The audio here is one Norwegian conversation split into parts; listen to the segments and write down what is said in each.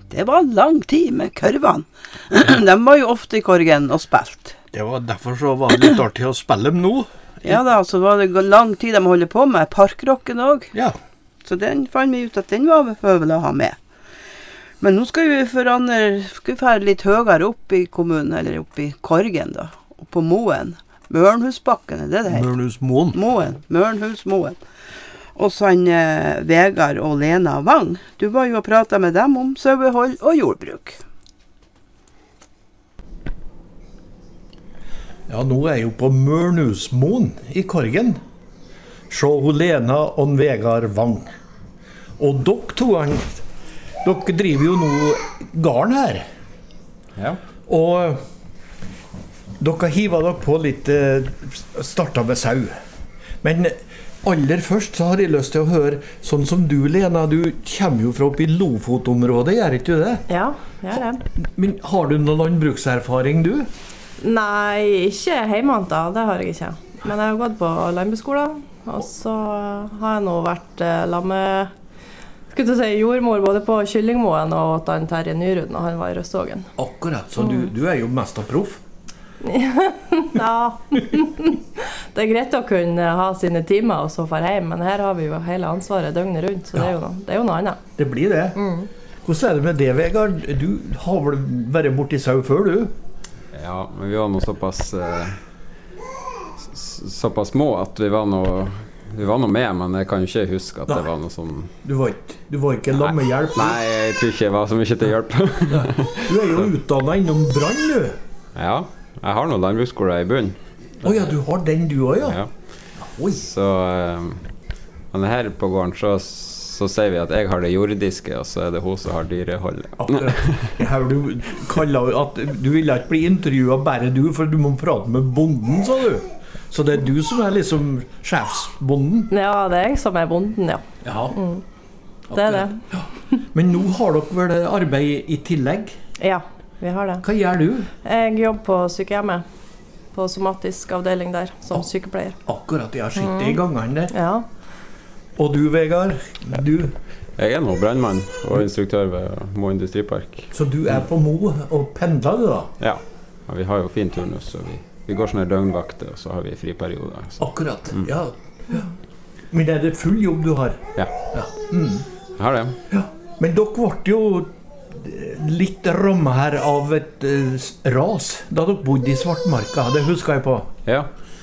Det var lang tid med kurvene. De var jo ofte i Korgen og spilt. Det var derfor så var det litt artig å spille dem nå. Ja da, så var det lang tid de holdt på med parkrocken også. Ja. Så den fant vi ut at den var behøvelig å ha med. Men nå skal vi fære litt høyere opp i kommunen, eller opp i Korgen da, opp på Moen. Mørnhusbakken, det heter? Mørnhusmoen. Mørnhusmoen. Og sånn Vegard og Lena Wang. Du var jo og pratet med dem om sauehold og jordbruk. Ja, nå er jeg jo på Mørnhusmoen i Korgen. Se hun Lena og Vegard Wang. Og dere driver jo nå garn her. Ja. Og dere hiver dere på litt startet med sau. Men aller først så har jeg lyst til å høre, sånn som du, Lena, du kommer jo fra oppe i Lofotområdet, gjør ikke du det? Ja, jeg gjør det. Men har du noen landbrukserfaring, du? Nei, ikke hjemmant da, det har jeg ikke. Men jeg har gått på landbruksskolen, og så har jeg nå vært jordmor både på Kyllingmoen og åt han Terje Nyrud når han var i Røstågen. Akkurat, så du er jo mest av proff. Ja, det er greit å kunne ha sine timer og så far hjem, men her har vi jo hele ansvaret døgnet rundt, så det er jo noe annet. Det blir det. Hvordan er det med det, Vegard? Du har vel vært borti sau før, du? Ja, men vi var nå såpass små at vi var noe med, men jeg kan jo ikke huske at det var noe sånn... Du var ikke lammehjelp? Nei, jeg tror ikke jeg var så mye til hjelp. Du er jo utdannet innom brann, du. Ja, jeg har noen landbruksskoler i bunnen. Åja, du har den du også, ja? Oi. Så, men her på gården så sier vi at jeg har det jordiske, og så er det hun som har dyreholdet. Akkurat. Jeg har du kallet at du ville ikke bli intervjuet bare du, for du må prate med bonden, sa du. Så det er du som er liksom sjefsbonden? Ja, det er jeg som er bonden, ja. Ja. Det er det. Ja. Men nå har dere vel arbeid i tillegg? Ja, vi har det. Hva gjør du? Jeg jobber på sykehjemmet, på somatisk avdeling der, som sykepleier. Akkurat, jeg har sett det i gangene der. Ja. Og du, Vegard? Du? Jeg er nå brandmann og instruktør ved Mo Industripark. Så du er på Mo og pendler du da? Ja, vi har jo fin turnus, så vi går sånne døgnvakter, og så har vi friperioder. Så. Akkurat, ja. Men er det full jobb du har? Ja. Jeg har det. Ja. Men dere ble jo litt rammet her av et ras da dere bodde i Svartmarka, det husker jeg på. Ja.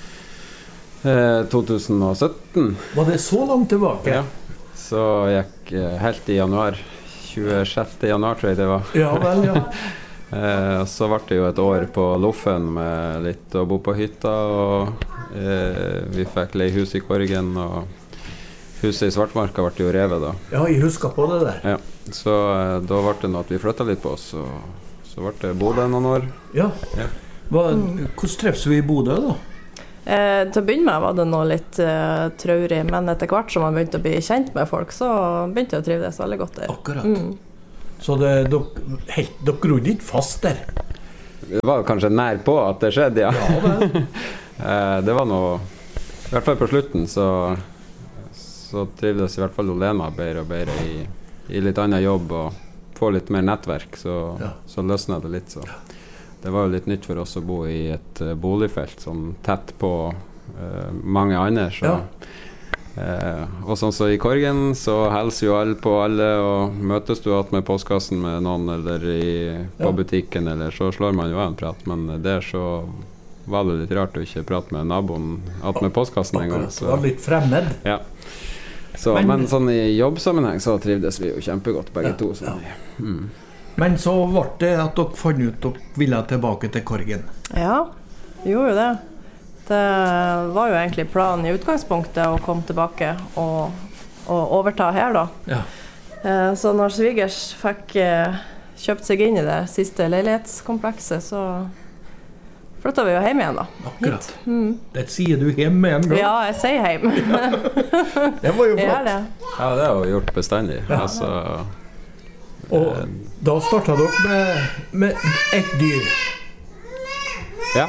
2017. Var det så langt tilbake? Ja. Så gikk helt i januar, 26. januar tror jeg det var. Ja vel, ja. Så ble det jo et år på Loffen med litt å bo på hytta, og vi fikk leie hus i Korgen, og huset i Svartmarka ble jo revet da. Ja, jeg husker på det der. Ja, så da ble det noe at vi flyttet litt på oss, og så ble det Bodø noen år. Ja. Hvordan treffes vi i Bodø da? Til å begynne med var det noe litt traurig, men etter hvert som man begynte å bli kjent med folk, så begynte jeg å trives veldig godt der. Akkurat. Så dere rodde ikke fast der? Det var kanskje nær på at det skjedde, ja. Ja vel. Det var noe, i hvert fall på slutten, så trivdes i hvert fall Lena bedre og bedre i litt annen jobb, og få litt mer nettverk, så løsnet det litt, så. Det var jo litt nytt for oss å bo i et boligfelt sånn tett på mange andre, så og sånn så i Korgen så hilser jo alle på alle, og møtes du at med postkassen med noen eller på butikken, eller så slår man jo en prat, men der så var det litt rart å ikke prate med naboen at med postkassen en gang. Det var litt fremmed. Ja. Så, men sånn i jobbsammenheng så trivdes vi jo kjempegodt begge to. Så. Men så ble det at dere fant ut at dere ville tilbake til Korgen. Ja, vi gjorde jo det. Det var jo egentlig planen i utgangspunktet å komme tilbake og overta her da. Ja. Så når svigers fikk kjøpt seg inn i det siste leilighetskomplekset, så flyttet vi jo hjem igjen da. Akkurat. Det sier du hjem med en gang. Ja, jeg sier hjem. Det var jo flott. Ja, det har vi gjort bestandig. Ja. Altså, og da startet dere med et dyr. Ja.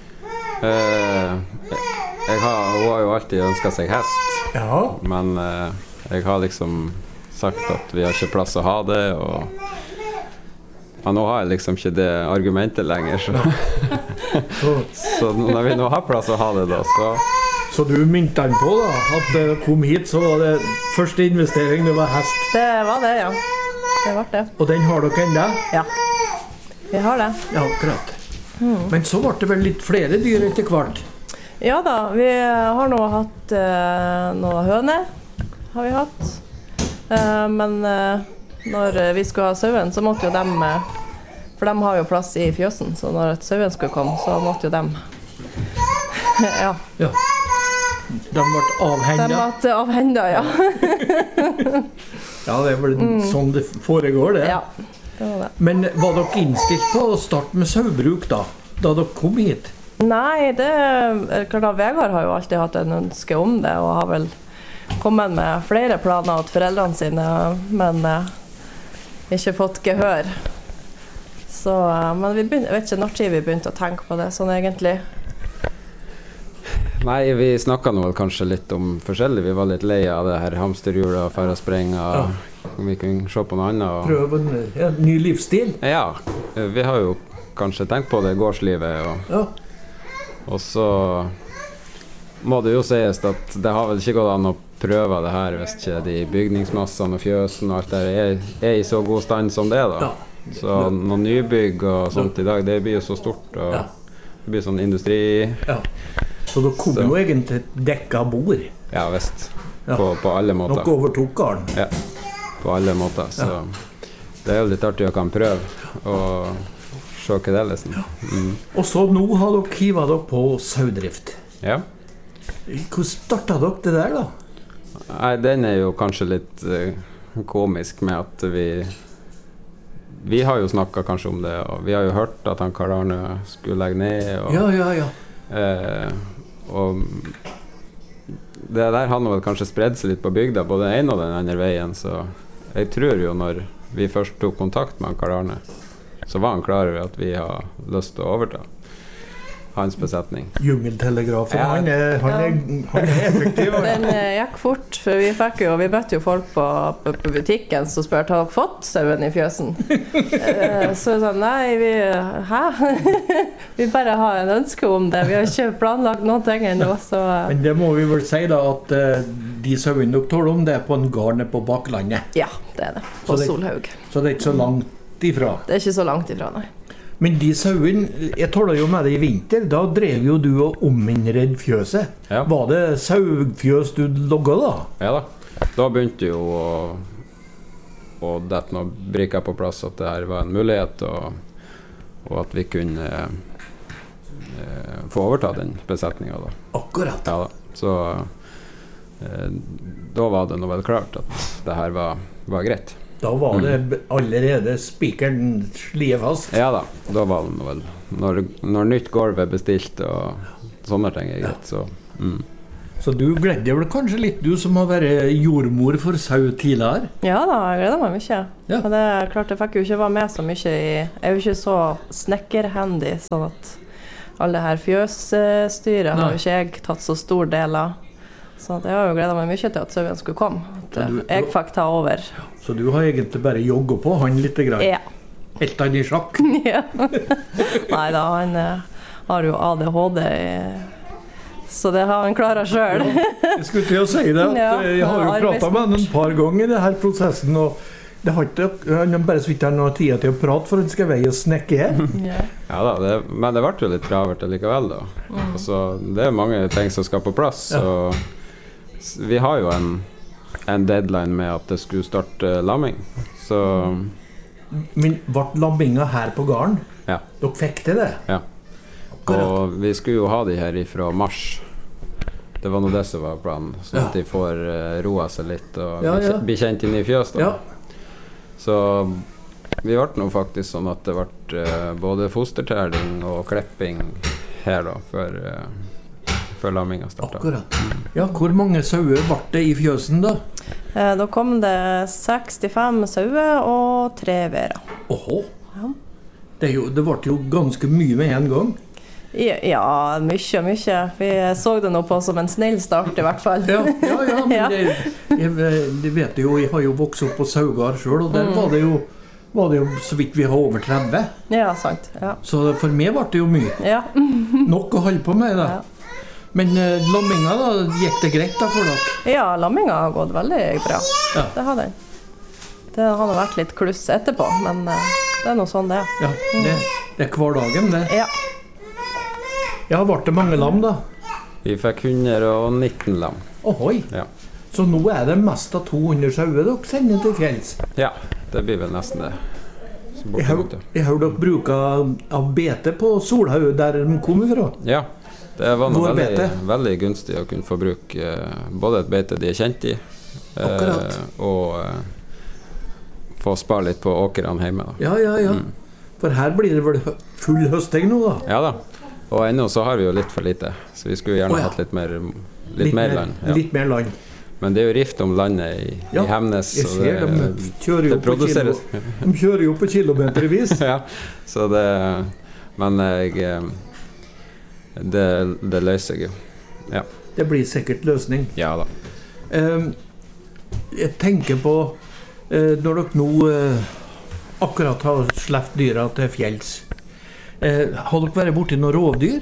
Hun har jo alltid ønsket seg hest. Ja. Men jeg har liksom sagt at vi har ikke plass å ha det, og nå har jeg liksom ikke det argumentet lenger, så når vi nå har plass å ha det da, Så du mynte den på da, at det kom hit, så var det første investering, det var hest? Det var det, ja. Det var det. Og den har dere enda? Ja, vi har det. Ja, akkurat. Men så ble det vel litt flere dyr etter hvert? Ja da, vi har nå hatt noen høner, har vi hatt. Men når vi skulle ha sauen, så måtte jo dem, for de har jo plass i fjøsen, så når sauen skulle komme, så måtte jo dem, ja. De ble avhendet? De ble avhendet, ja. Ja, det er vel sånn det foregår, det. Ja, det var det. Men var dere innstilt på å starte med saubruk da dere kom hit? Nei, Vegard har jo alltid hatt en ønske om det, og har vel kommet med flere planer til foreldrene sine, men ikke fått gehør. Så, men jeg vet ikke når tid vi begynte å tenke på det, sånn egentlig. Nei, vi snakket nå kanskje litt om forskjellig. Vi var litt lei av det her hamsterhjulet og færre sprenger, om vi kunne se på noe annet. Prøve en ny livsstil? Ja, vi har jo kanskje tenkt på det gårdslivet, og så må det jo sies at det har vel ikke gått an å prøve det her hvis ikke de bygningsmassene og fjøsen og alt der er i så god stand som det da. Så noen nybygg og sånt i dag, det blir jo så stort, og det blir sånn industri. Så da kom jo egentlig et dekka bord. Ja, visst. På alle måter. Nok overtok garden. Ja, på alle måter. Så det er jo litt artig å kan prøve og se hva det er liksom. Og så nå har dere hivet dere på saudrift. Ja. Hvordan startet dere det der da? Nei, den er jo kanskje litt komisk med at vi har jo snakket kanskje om det, og vi har jo hørt at han Karl Arne skulle legge ned. Og, og det der har vel kanskje spredd seg litt på bygda, både den ene og den andre veien, så jeg tror jo når vi først tok kontakt med han Karl Arne, så var han klar over at vi har lyst til å overta hans besetning. Jungeltelegrafen, han er effektiv. Den gikk fort, for vi møtte jo folk på butikken som spurte, har dere fått sauen i fjøsen? Så sånn, nei, vi bare har en ønske om det, vi har ikke planlagt noen ting ennå. Men det må vi vel si da, at de sauene dere tåler om det er på en garn på baklandet? Ja, det er det, på Solhaug. Så det er ikke så langt ifra? Det er ikke så langt ifra, nei. Men de sauene, jeg taler jo med deg i vinter, da drev jo du og ominnredd fjøset. Ja. Var det saugfjøs du logget da? Ja da. Da begynte jo å dette noen brikker på plass at det her var en mulighet, og at vi kunne få overta den besetningen da. Akkurat. Ja da. Så da var det nå vel klart at det her var greit. Da var det allerede spikeren slie fast? Ja da, da var det vel når nytt gulv er bestilt og sånne ting er greit. Så du gledde vel kanskje litt, du som har vært jordmor for sau tidligere? Ja da, jeg gleder meg mye. Ja. Men det er klart, jeg fikk jo ikke være med så mye jeg er jo ikke så snekkerhandy, sånn at alle her fjøsstyret har jo ikke jeg tatt så stor del av. Så jeg har jo gledet meg mye til at sauen skulle komme, at jeg fikk ta over. Så du har egentlig bare jogget på han litt grann? Ja. Helt han i sjakk? Ja. Neida, han har jo ADHD, så det har han klaret selv. Ja, jeg skulle til å si det, jeg har jo pratet med han et par ganger i denne prosessen, og det har ikke, han bare så vidt han har tid til å prate for han skal veie og snekke. Ja da, men det ble jo litt travert likevel da. Altså, det er mange ting som skal på plass, og vi har jo en deadline med at det skulle starte lamming, så... Men ble lamminga her på garden? Ja. Dere fikk til det? Ja. Og vi skulle jo ha de her fra mars. Det var noe det som var planen, sånn at de får roa seg litt og bli kjent inn i fjøs da. Så vi ble nå faktisk sånn at det ble både fostertæling og klepping her da, før lamminga startet. Akkurat. Ja, hvor mange sauer ble det i fjøsen da? Da kom det 65 sauer og 3 værer. Åhå. Ja. Det ble jo ganske mye med en gang. Ja, mye. Vi så det nå på som en snill start i hvert fall. Ja, men jeg vet jo, jeg har jo vokst opp på Saugar selv, og der var det jo var det jo så vidt vi har over 30. Ja, sant. Ja. Så for meg var det jo mye. Ja. Nok å holde på med da. Ja. Men lamminga da, gikk det greit da for dere? Ja, lamminga har gått veldig bra. Ja. Det har den. Det har nå vært litt kluss etterpå, men det noe sånn det Ja, det hverdagen det. Ja. Ja, ble det mange lam da? Vi fikk 119 lam. Ohoi. Ja. Så nå det mest av 200 sauer dere sender til fjells? Ja, det blir vel nesten det. Så bortimot, ja. Jeg hørte dere bruker av bete på Solhaug der de kommer fra. Ja, det var noe Hvor bete? veldig gunstig å kunne få bruke både et bete de kjent i, og få spare litt på åkerne hjemme. Da. Ja. For her blir det vel full høsting nå da? Ja da, og ennå så har vi jo litt for lite, så vi skulle gjerne hatt litt mer land. Ja. Litt mer land. Men det er jo rift om landet i Hemnes. Jeg ser de kjører jo på kilometervis. Ja, så det... Men det løser seg jo. Ja. Det blir sikkert løsning. Ja da. Jeg tenker på når dere nå akkurat har sleft dyra til fjells. Har dere vært borti noen rovdyr?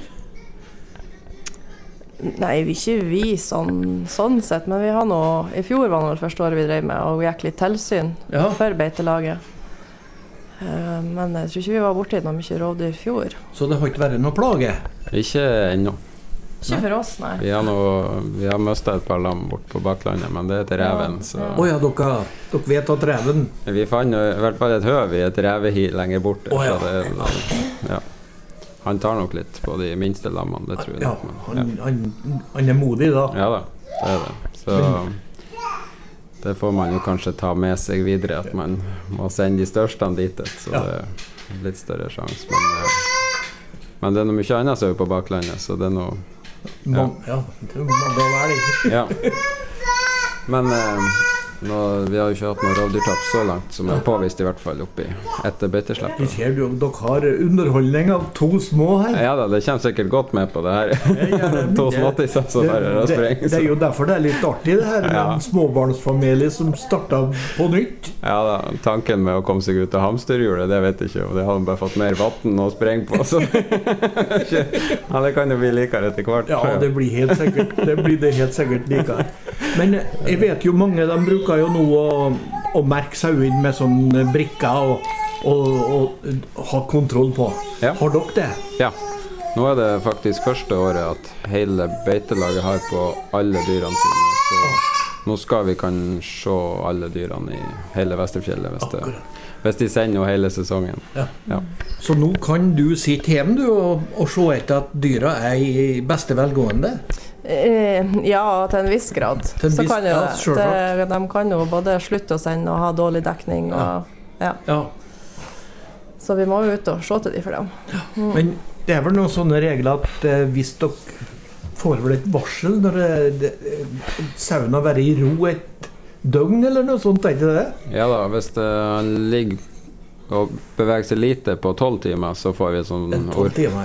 Nei, ikke vi sånn sett, men vi har i fjor var det første året vi drev med, og vi gikk litt tilsyn for beitelaget. Men jeg tror ikke vi var borti noe mye rovdyr i fjor. Så det har ikke vært noe plage? Ikke ennå. Ikke for oss, nei. Vi har mistet et par lam bort på baklandet, men det til reven. Åja, dere vet at reven... Vi fant i hvert fall et høv i et revehi lenger borte. Åja. Ja. Han tar nok litt på de minste lammene, det tror jeg. Ja, han er modig da. Ja da, det er det. Så det får man jo kanskje ta med seg videre, at man må sende de største dit, så det er litt større sjanse. Men det er noe mye annet som er på baklandet, så det er noe... Ja, det må da være det. Ja. Men vi har jo ikke hatt noe rovdyrtapp så langt, som er påvist i hvert fall oppi etter beiteslepp. Vi ser jo, dere har underholdning av 2 små her. Ja da, det kommer sikkert godt med på det her. 2 småtisser som bare å sprenge. Det er jo derfor det er litt artig det her, med en småbarnsfamilie som startet på nytt. Ja da, tanken med å komme seg ut av hamsterhjulet, det vet jeg ikke, og det har bare fått mer vatten å sprenge på, så ja, det kan jo bli likere etter hvert. Ja, det blir det helt sikkert likere. Men jeg vet jo mange, de bruker jo nå å merke sauen med sånne brikker og ha kontroll på. Ja. Har dere det? Ja. Nå er det faktisk første året at hele beitelaget har på alle dyrene sine, så nå skal vi kan se alle dyrene i hele Vesterfjellet hvis de sender noe hele sesongen. Ja. Så nå kan du sitte hjemme og se etter at dyra er i beste velgående? Ja, til en viss grad. Så kan jo det. De kan jo både slutte å sende og ha dårlig dekning. Så vi må jo ut og se til de for dem. Men det er vel noen sånne regler at hvis dere får vel et varsel når sauen har vært i ro et døgn eller noe sånt, er ikke det? Ja da, hvis det ligger og beveger seg lite på 12 timer, så får vi sånn